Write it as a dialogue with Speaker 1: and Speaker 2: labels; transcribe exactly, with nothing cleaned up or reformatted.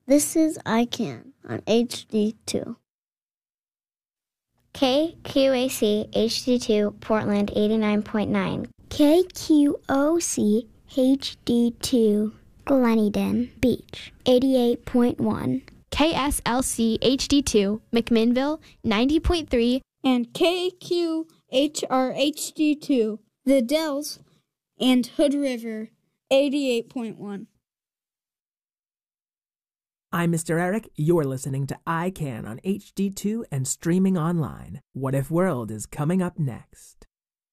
Speaker 1: This is I Can on H D two.
Speaker 2: K Q A C H D two Portland eighty-nine point nine.
Speaker 3: K Q O C H D two Gleneden Beach eighty-eight point one.
Speaker 4: K S L C H D two McMinnville ninety point three.
Speaker 5: And K Q H R H D two The Dells and Hood River eighty-eight point one.
Speaker 6: I'm Mister Eric. You're listening to I Can on H D two and streaming online. What If World is coming up next.